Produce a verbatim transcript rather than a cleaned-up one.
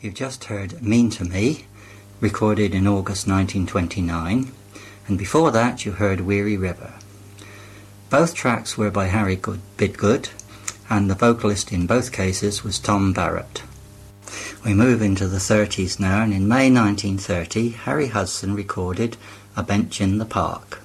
You've just heard Mean to Me, recorded in August nineteen twenty-nine, and before that you heard Weary River. Both tracks were by Harry Good, Bidgood, and the vocalist in both cases was Tom Barrett. We move into the thirties now, and in May nineteen thirty, Harry Hudson recorded A Bench in the Park.